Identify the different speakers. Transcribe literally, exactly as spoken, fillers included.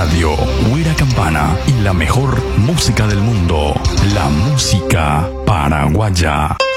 Speaker 1: Radio Huira Campana y la mejor música del mundo, la música paraguaya.